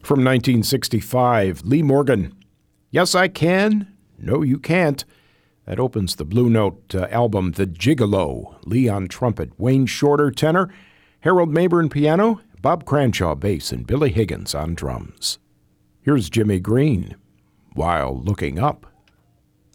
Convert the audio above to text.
From 1965, Lee Morgan, Yes, I Can, No, You Can't. That opens the Blue Note album, The Gigolo. Lee on trumpet, Wayne Shorter tenor, Harold Mabern piano, Bob Cranshaw bass, and Billy Higgins on drums. Here's Jimmy Green, While Looking Up.